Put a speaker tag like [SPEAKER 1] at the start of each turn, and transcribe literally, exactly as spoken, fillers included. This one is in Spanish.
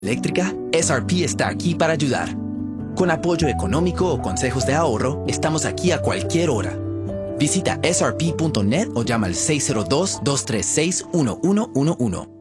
[SPEAKER 1] Eléctrica, S R P está aquí para ayudar. Con apoyo económico o consejos de ahorro, estamos aquí a cualquier hora. Visita S R P punto net o llama al seis cero dos, dos tres seis, uno uno uno uno.